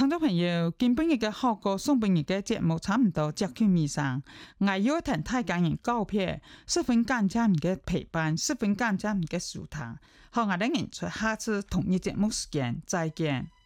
聽眾朋友，今晡日嘅學過送晡日嘅節目差唔多接近尾聲，我要同大家人告別，十分感謝你嘅陪伴，十分感謝你嘅收聽，好，我哋人在下次同一節目時間再見。